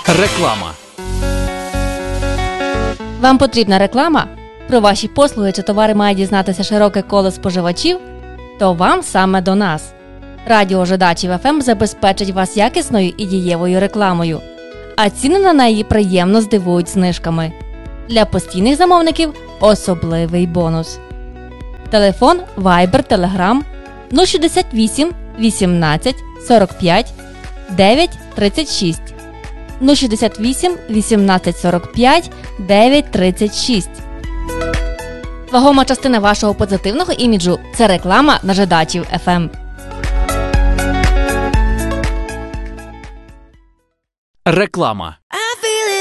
Реклама. Вам потрібна реклама? Про ваші послуги чи товари має дізнатися широке коло споживачів? То вам саме до нас. Радіо Жидачів ФМ забезпечить вас якісною і дієвою рекламою. А ціни на неї приємно здивують знижками. Для постійних замовників особливий бонус. Телефон Viber, Telegram 068 18 45 9 36 068 18 45 9 36. Вагома частина вашого позитивного іміджу – це реклама на Жидачів ФМ. Реклама.